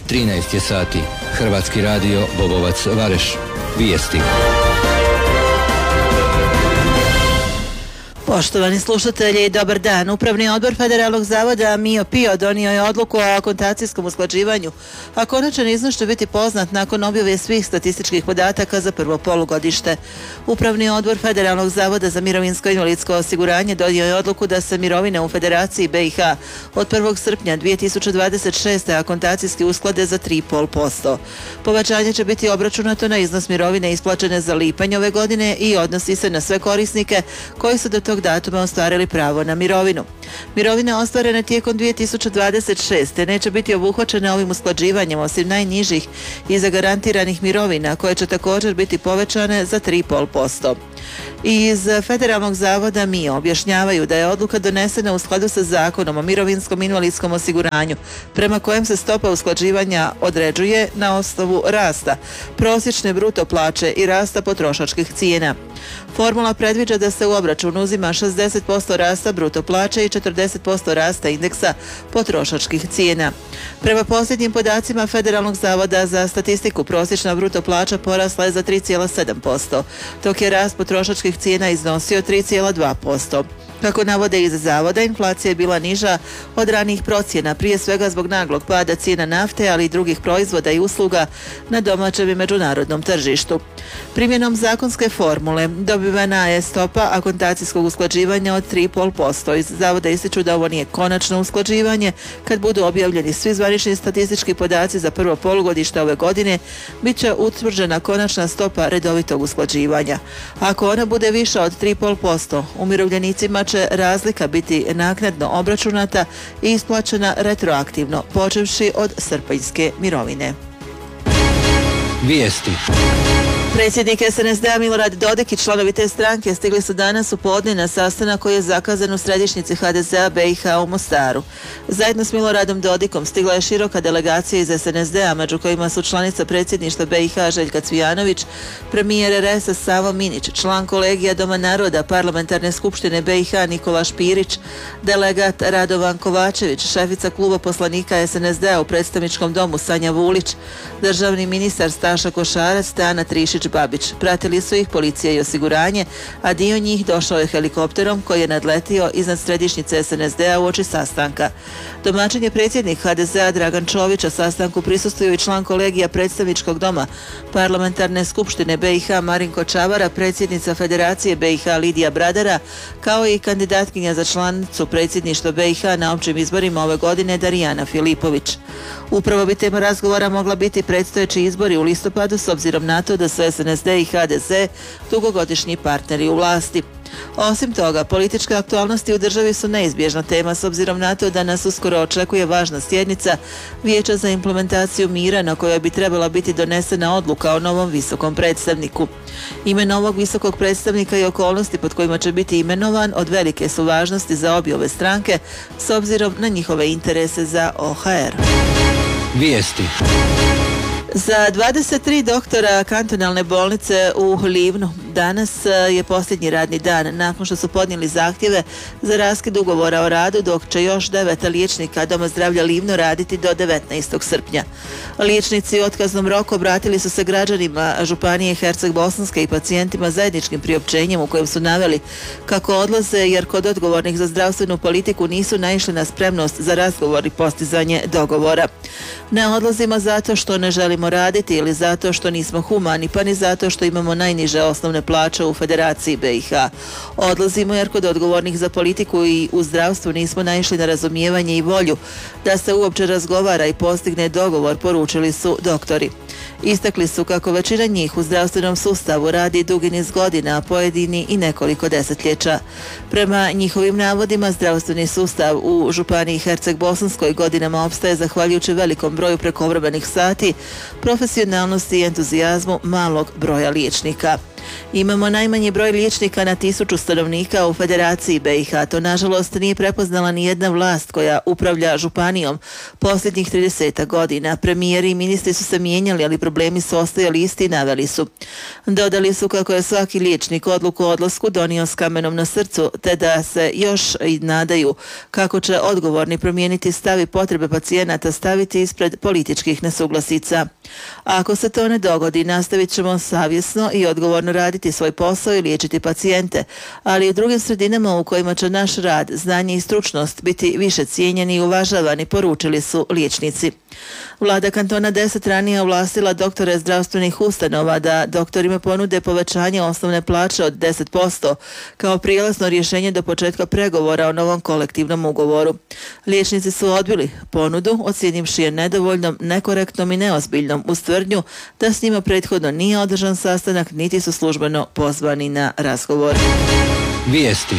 13 je sati. Hrvatski radio Bobovac Vareš. Vijesti. Poštovani slušatelji, dobar dan. Upravni odbor Federalnog zavoda Mio Pio donio je odluku o akontacijskom usklađivanju, a konačan iznos će biti poznat nakon objave svih statističkih podataka za prvo polugodište. Upravni odbor Federalnog zavoda za mirovinsko i invalidsko osiguranje donio je odluku da se mirovine u Federaciji BiH od 1. srpnja 2026. akontacijski usklade za 3,5%. Povećanje će biti obračunato na iznos mirovine isplaćene za lipanj ove godine i odnosi se na sve korisnike koji su do tog datuma ostvarili pravo na mirovinu. Mirovine ostvarene tijekom 2026. neće biti obuhvaćene ovim usklađivanjem osim najnižih i zagarantiranih mirovina koje će također biti povećane za 3,5%. Iz Federalnog zavoda MIO objašnjavaju da je odluka donesena u skladu sa Zakonom o mirovinskom i invalidskom osiguranju, prema kojem se stopa usklađivanja određuje na osnovu rasta prosječne bruto plaće i rasta potrošačkih cijena. Formula predviđa da se u obračun uzima 60% rasta bruto plaće i 40% rasta indeksa potrošačkih cijena. Prema posljednjim podacima Federalnog zavoda za statistiku, prosječna bruto plaća porasla je za 3,7%, dok je rast potrošačkih cijena iznosio 3,2%. Kako navode iz zavoda, inflacija je bila niža od ranijih procjena, prije svega zbog naglog pada cijena nafte, ali i drugih proizvoda i usluga na domaćem i međunarodnom tržištu. Primjenom zakonske formule dobivena je stopa akontacijskog usklađivanja od 3,5%. Iz zavoda ističu da ovo nije konačno usklađivanje. Kad budu objavljeni svi zvanični statistički podaci za prvo polugodište ove godine, bit će utvrđena konačna stopa redovitog usklađivanja. Ako ona bude viša od 3,5%, umirovljenicima će razlika biti naknadno obračunata i isplaćena retroaktivno, počevši od srpanjske mirovine. Vijesti. Predsjednik SNSD-a Milorad Dodik i članovi te stranke stigli su danas u podne na sastanak koji je zakazan u središnjici HDZ-a BiH u Mostaru. Zajedno s Miloradom Dodikom stigla je široka delegacija iz SNSD-a, među kojima su članica predsjedništva BiH Željka Cvijanović, premijer RS-a Savo Minić, član kolegija Doma naroda Parlamentarne skupštine BiH Nikola Špirić, delegat Radovan Kovačević, šefica kluba poslanika SNSD-a u predstavničkom domu Sanja Vulić, državni ministar Staša Košarac te Ana Trišić-Babić. Pratili su ih policija i osiguranje, a dio njih došao je helikopterom koji je nadletio iznad središnjice SNSD-a uoči sastanka. Domaćin je predsjednik HDZ-a Dragan Čović, a sastanku prisustvuju i član kolegija predstavničkog doma Parlamentarne skupštine BiH Marinko Čavara, predsjednica Federacije BiH Lidija Bradara, kao i kandidatkinja za članicu predsjedništva BiH na općim izborima ove godine Darijana Filipović. Upravo bi tema razgovora mogla biti predstojeći izbori u listopadu, s obzirom na to da su SNSD i HDZ dugogodišnji partneri u vlasti. Osim toga, političke aktualnosti u državi su neizbježna tema, s obzirom na to da nas uskoro očekuje važna sjednica Vijeća za implementaciju mira, na kojoj bi trebala biti donesena odluka o novom visokom predstavniku. Ime novog visokog predstavnika i okolnosti pod kojima će biti imenovan od velike su važnosti za obje ove stranke, s obzirom na njihove interese za OHR. Vijesti. Za 23 doktora kantonalne bolnice u Livnu danas je posljednji radni dan nakon što su podnijeli zahtjeve za raskid ugovora o radu, dok će još 9 liječnika Doma zdravlja Livno raditi do 19. srpnja. Liječnici u otkaznom roku obratili su se građanima Županije Herceg-Bosanske i pacijentima zajedničkim priopćenjem u kojem su naveli kako odlaze jer kod odgovornih za zdravstvenu politiku nisu naišli na spremnost za razgovor i postizanje dogovora. Ne odlazimo zato što ne želimo raditi ili zato što nismo humani, pa ni zato što imamo najniže osnovne plaće u Federaciji BiH. Odlazimo jer kod odgovornih za politiku i u zdravstvu nismo naišli na razumijevanje i volju da se uopće razgovara i postigne dogovor, poručili su doktori. Istakli su kako većina njih u zdravstvenom sustavu radi dugi niz godina, a pojedini i nekoliko desetljeća. Prema njihovim navodima, zdravstveni sustav u Županiji Herceg-Bosanskoj godinama opstaje zahvaljujući velikom broju prekovremenih sati, profesionalnosti i entuzijazmu malog broja liječnika. Imamo najmanji broj liječnika na 1000 stanovnika u Federaciji BiH. To nažalost nije prepoznala ni jedna vlast koja upravlja županijom posljednjih 30 godina. Premijeri i ministri su se mijenjali, ali problemi su ostajali isti i naveli su. Dodali su kako je svaki liječnik odluku o odlasku donio s kamenom na srcu, te da se još i nadaju kako će odgovorni promijeniti stav i potrebe pacijenata staviti ispred političkih nesuglasica. Ako se to ne dogodi, nastavit ćemo savjesno i odgovorno raditi svoj posao i liječiti pacijente, ali i u drugim sredinama u kojima će naš rad, znanje i stručnost biti više cijenjeni i uvažavani, poručili su liječnici. Vlada kantona 10 ranije ovlastila doktore zdravstvenih ustanova da doktorima ponude povećanje osnovne plaće od 10% kao prijelazno rješenje do početka pregovora o novom kolektivnom ugovoru. Liječnici su odbili ponudu, ocijenivši je nedovoljnom, nekorektnom i neozbiljnom, uz tvrdnju da s njima prethodno nije održan sastanak niti su službeno pozvani na razgovor. Vijesti.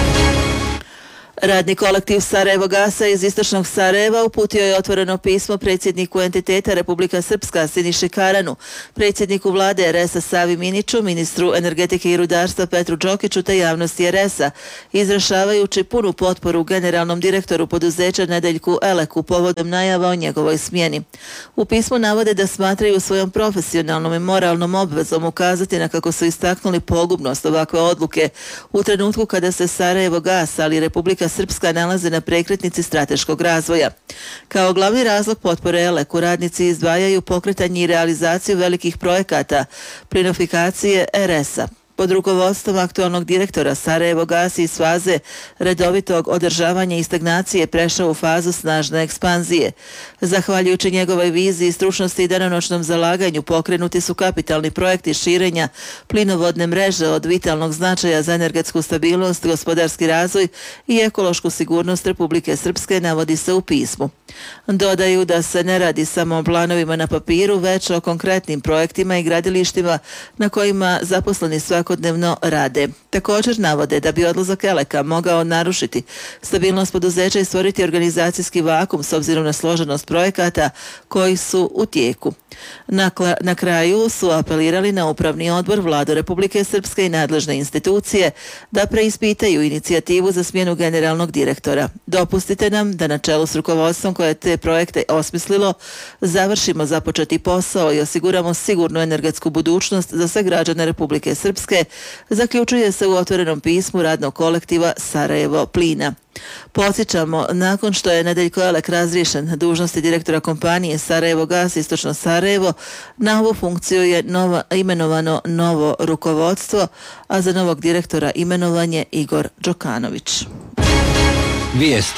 Radni kolektiv Sarajevo Gasa iz istočnog Sarajeva uputio je otvoreno pismo predsjedniku entiteta Republika Srpska Siniši Karanu, predsjedniku vlade RS-a Savi Miniću, ministru energetike i rudarstva Petru Đokiću te javnosti RS-a, izražavajući punu potporu generalnom direktoru poduzeća Nedeljku Eleku povodom najava o njegovoj smjeni. U pismu navode da smatraju svojom profesionalnom i moralnom obvezom ukazati na kako su istaknuli pogubnost ovakve odluke u trenutku kada se Sarajevo Gas, ali Republika Srpska nalaze na prekretnici strateškog razvoja. Kao glavni razlog potpore Eleku radnici izdvajaju pokretanje i realizaciju velikih projekata plinofikacije RS-a. Pod rukovodstvom aktualnog direktora Sarajevo Gas iz faze redovitog održavanja i stagnacije prešao u fazu snažne ekspanzije. Zahvaljujući njegovoj viziji, stručnosti i danonoćnom zalaganju pokrenuti su kapitalni projekti širenja plinovodne mreže od vitalnog značaja za energetsku stabilnost, gospodarski razvoj i ekološku sigurnost Republike Srpske, navodi se u pismu. Dodaju da se ne radi samo o planovima na papiru, već o konkretnim projektima i gradilištima na kojima zaposleni svakodnevno rade. Također navode da bi odlazak Eleka mogao narušiti stabilnost poduzeća i stvoriti organizacijski vakum s obzirom na složenost projekata koji su u tijeku. Na kraju su apelirali na Upravni odbor Vladu Republike Srpske i nadležne institucije da preispitaju inicijativu za smjenu generalnog direktora. Dopustite nam da na čelu s rukovodstvom koje te projekte osmislilo završimo započeti posao i osiguramo sigurnu energetsku budućnost za sve građane Republike Srpske, zaključuje se u otvorenom pismu radnog kolektiva Sarajevo Plina. Podsjećamo, nakon što je Nedeljko Elek razriješen dužnosti direktora kompanije Sarajevo Gas istočno Sarajevo, na ovu funkciju je imenovano novo rukovodstvo, a za novog direktora imenovan je Igor Đokanović. Vijesti.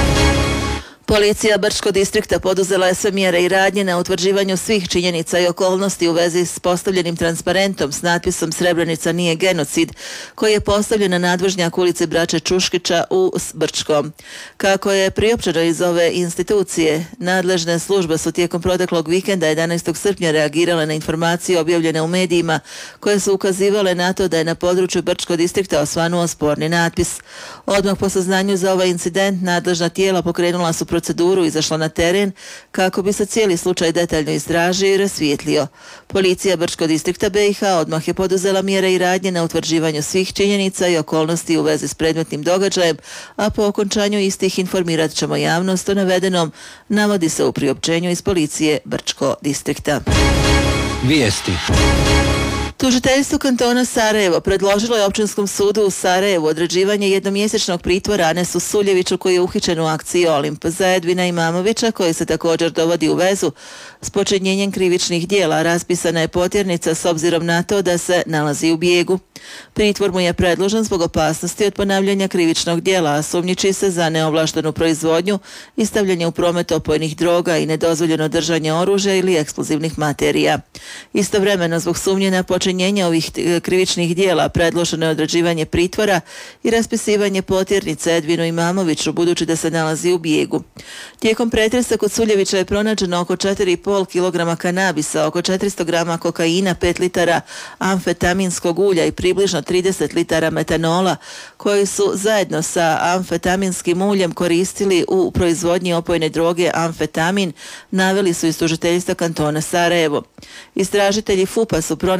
Policija Brčkog distrikta poduzela je sve mjere i radnje na utvrđivanju svih činjenica i okolnosti u vezi s postavljenim transparentom s natpisom Srebrenica nije genocid, koji je postavljen na nadvožnjak ulice Braće Čuškića u Brčkom. Kako je priopćeno iz ove institucije, nadležne službe su tijekom proteklog vikenda 11. srpnja reagirale na informacije objavljene u medijima koje su ukazivale na to da je na području Brčkog distrikta osvanuo sporni natpis. Odmah po saznanju za ovaj incident nadležna tijela pokrenula su proceduru, izašla na teren kako bi se cijeli slučaj detaljno istražio i rasvijetlio. Policija Brčkog distrikta BiH odmah je poduzela mjere i radnje na utvrđivanju svih činjenica i okolnosti u vezi s predmetnim događajem, a po okončanju istih informirat ćemo javnost o navedenom, navodi se u priopćenju iz policije Brčkog distrikta. Vijesti. Tužiteljstvo kantona Sarajevo predložilo je Općinskom sudu u Sarajevu određivanje jednomjesečnog pritvora Anesu Suljeviću koji je uhićen u akciji Olimp, za Edvina Imamovića koji se također dovodi u vezu s počinjenjem krivičnih djela. Raspisana je potjernica s obzirom na to da se nalazi u bijegu. Pritvor mu je predložen zbog opasnosti od ponavljanja krivičnog djela, a sumnjiči se za neovlaštenu proizvodnju i stavljanje u promet opojnih droga i nedozvoljeno držanje oružja ili eksplozivnih materija. Istovremeno, zbog sumnje na počinjenje ovih krivičnih djela predloženo je određivanje pritvora i raspisivanje potjernice Edvinu Imamoviću, budući da se nalazi u bijegu. Tijekom pretresa kod Suljevića je pronađeno oko 4,5 kg kanabisa, oko 400 grama kokaina, 5 litara amfetaminskog ulja i približno 30 litara metanola, koji su zajedno sa amfetaminskim uljem koristili u proizvodnji opojne droge amfetamin, naveli su iz tužiteljstva kantona Sarajevo. Istražitelji FUP-a su pronašli 1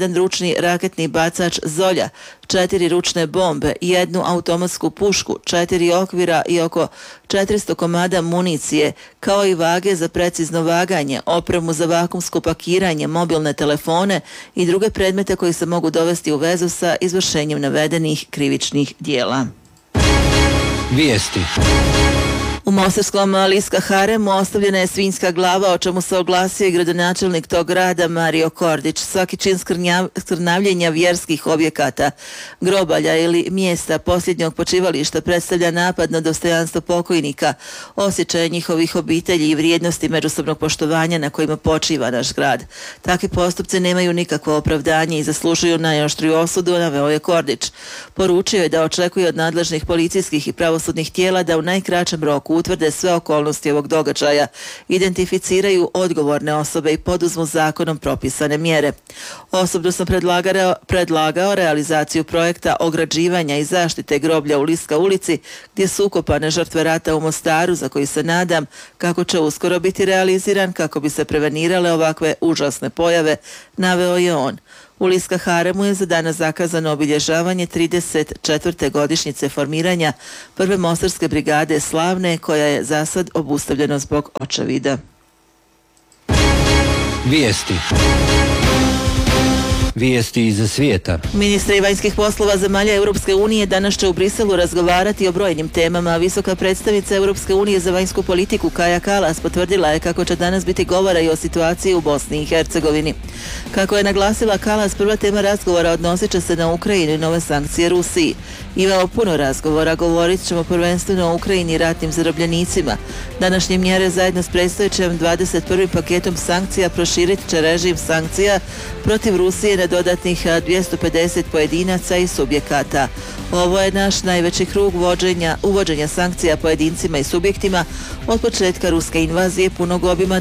jedan ručni raketni bacač Zolja, 4 ručne bombe, 1 automatsku pušku, 4 okvira i oko 400 komada municije, kao i vage za precizno vaganje, opremu za vakumsko pakiranje, mobilne telefone i druge predmete koji se mogu dovesti u vezu sa izvršenjem navedenih krivičnih dijela. Vijesti. U mostarskom Liska Haremu ostavljena je svinjska glava, o čemu se oglasio i gradonačelnik tog grada Mario Kordić. Svaki čin skrnavljenja vjerskih objekata, grobalja ili mjesta posljednjog počivališta predstavlja napad na dostojanstvo pokojnika, osjećaje njihovih obitelji i vrijednosti međusobnog poštovanja na kojima počiva naš grad. Takvi postupci nemaju nikakvo opravdanje i zaslužuju najoštriju osudu, naveo je Kordić. Poručio je da očekuje od nadležnih policijskih i pravosudnih tijela da u najkraćem roku utvrde sve okolnosti ovog događaja, identificiraju odgovorne osobe i poduzmu zakonom propisane mjere. Osobno sam predlagao realizaciju projekta ograđivanja i zaštite groblja u Liska ulici, gdje su ukopane žrtve rata u Mostaru, za koji se nadam kako će uskoro biti realiziran kako bi se prevenirale ovakve užasne pojave, naveo je on. U Liska Haremu je za danas zakazano obilježavanje 34. godišnjice formiranja prve mostarske brigade Slavne, koja je zasad obustavljena zbog očevida. Vijesti. Vijesti iz svijeta. Ministri vanjskih poslova zemalja Europske unije danas će u Briselu razgovarati o brojnim temama. Visoka predstavnica Europske unije za vanjsku politiku Kaja Kallas potvrdila je kako će danas biti govora i o situaciji u Bosni i Hercegovini. Kako je naglasila Kallas, prva tema razgovora odnosit će se na Ukrajinu i nove sankcije Rusiji. Imamo puno razgovora, govorit ćemo prvenstveno o Ukrajini i ratnim zarobljenicima. Današnje mjere zajedno s predstojećim 21. paketom sankcija proširit će režim sankcija protiv Rusije na dodatnih 250 pojedinaca i subjekata. Ovo je naš najveći krug uvođenja sankcija pojedincima i subjektima od početka ruske invazije punog obima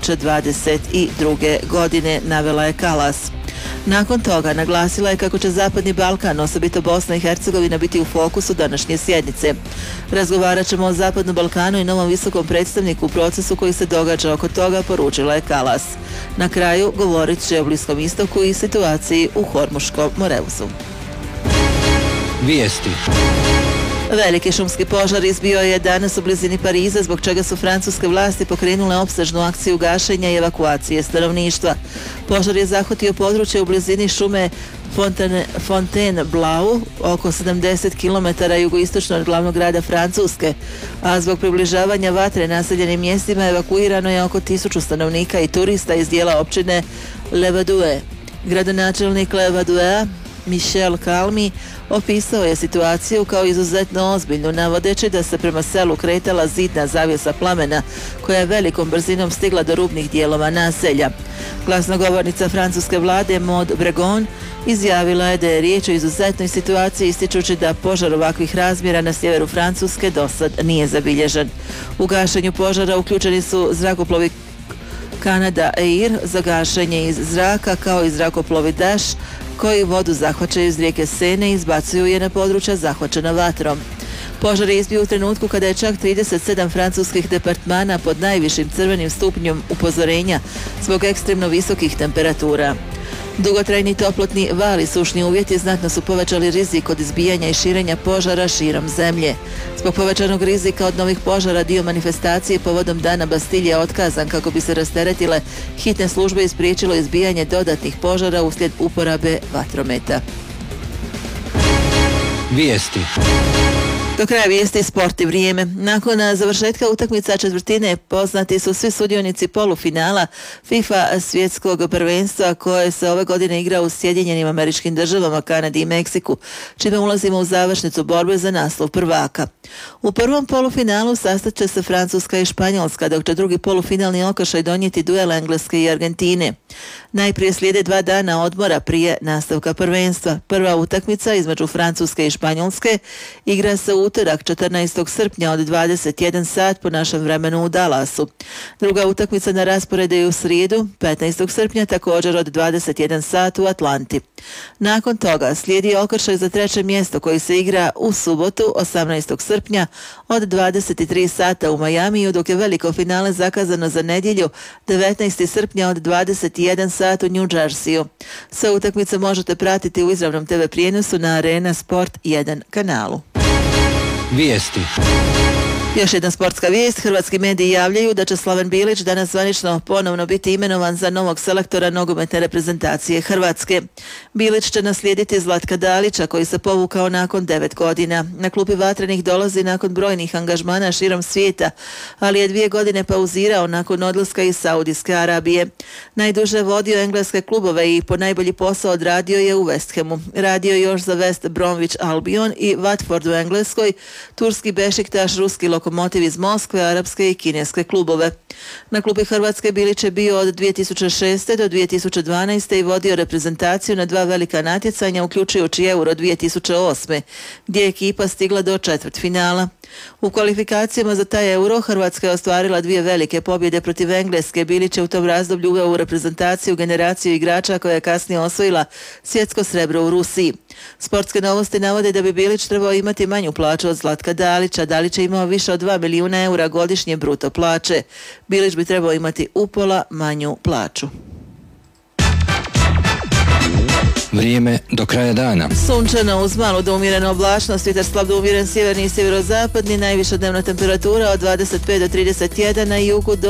2022. godine, navela je Kallas. Nakon toga naglasila je kako će Zapadni Balkan, osobito Bosna i Hercegovina, biti u fokusu današnje sjednice. Razgovarat ćemo o Zapadnom Balkanu i novom visokom predstavniku u procesu koji se događa oko toga, poručila je Kallas. Na kraju govorit će o Bliskom istoku i situaciji u Hormuškom Moreuzu. Vijesti. Veliki šumski požar izbio je danas u blizini Pariza, zbog čega su francuske vlasti pokrenule opsežnu akciju gašenja i evakuacije stanovništva. Požar je zahvatio područje u blizini šume Fontainebleau, oko 70 km jugoistočno od glavnog grada Francuske, a zbog približavanja vatre naseljenim mjestima evakuirano je oko 1000 stanovnika i turista iz dijela općine Le Vadue. Gradonačelnik Le Vadua, Michel Calmi, opisao je situaciju kao izuzetno ozbiljnu, navodeći da se prema selu kretala zidna zavjesa plamena koja je velikom brzinom stigla do rubnih dijelova naselja. Glasnogovornica francuske vlade Maud Bregon izjavila je da je riječ o izuzetnoj situaciji, ističući da požar ovakvih razmjera na sjeveru Francuske dosad nije zabilježen. U gašenju požara uključeni su zrakoplovi Canada Air za gašenje iz zraka, kao i zrakoplovi Dash, koji vodu zahvaćaju iz rijeke Sene i izbacuju je na područja zahvaćena vatrom. Požar je izbio u trenutku kada je čak 37 francuskih departmana pod najvišim crvenim stupnjom upozorenja zbog ekstremno visokih temperatura. Dugotrajni toplotni val i sušni uvjeti znatno su povećali rizik od izbijanja i širenja požara širom zemlje. Zbog povećanog rizika od novih požara, dio manifestacije povodom Dana Bastilje otkazan kako bi se rasteretile hitne službe i spriječilo izbijanje dodatnih požara uslijed uporabe vatrometa. Vijesti. Do kraja vijesti sport i vrijeme. Nakon završetka utakmica četvrtine poznati su svi sudionici polufinala FIFA svjetskog prvenstva koje se ove godine igra u Sjedinjenim Američkim Državama, Kanadi i Meksiku, čime ulazimo u završnicu borbe za naslov prvaka. U prvom polufinalu sastat će se Francuska i Španjolska, dok će drugi polufinalni okršaj donijeti duel Engleske i Argentine. Najprije slijede 2 dana odmora prije nastavka prvenstva. Prva utakmica između Francuske i Španjolske igra se u utorak 14. srpnja od 21 sat po našem vremenu u Dallasu. Druga utakmica na rasporedu je u srijedu, 15. srpnja, također od 21 sat u Atlanti. Nakon toga slijedi okršaj za treće mjesto koji se igra u subotu, 18. srpnja od 23 sata u Majamiju, dok je veliko finale zakazano za nedjelju, 19. srpnja od 21 sat u New Jerseyu. Sve utakmice možete pratiti u izravnom TV prijenosu na Arena Sport 1 kanalu. Vijesti. Još jedna sportska vijest. Hrvatski mediji javljaju da će Slaven Bilić danas zvanično ponovno biti imenovan za novog selektora nogometne reprezentacije Hrvatske. Bilić će naslijediti Zlatka Dalića koji se povukao nakon 9 godina. Na klupi Vatrenih dolazi nakon brojnih angažmana širom svijeta, ali je 2 godine pauzirao nakon odlaska iz Saudijske Arabije. Najduže vodio engleske klubove i po najbolji posao odradio je u West Hamu. Radio je još za West Bromwich Albion i Watford u Engleskoj, turski Bešiktaš, ruski Lokomotiv iz Moskve, arapske i kineske klubove. Na klupi Hrvatske Bilić je bio od 2006. do 2012. i vodio reprezentaciju na 2 velika natjecanja, uključujući Euro 2008. gdje je ekipa stigla do četvrtfinala. U kvalifikacijama za taj Euro Hrvatska je ostvarila 2 velike pobjede protiv Engleske. Bilić je u tom razdoblju uveo u reprezentaciju generaciju igrača koja je kasnije osvojila svjetsko srebro u Rusiji. Sportske novosti navode da bi Bilić trebao imati manju plaću od Zlatka Dalića. Dalić je imao više od 2 milijuna eura godišnje bruto plaće. Bilić bi trebao imati upola manju plaću. Vrijeme do kraja dana. Sunčano uz malu do umjerenu oblačnost, vjetar slab do umjeren sjeverni i sjeverozapadni, najviša dnevna temperatura od 25 do 31, na jugu do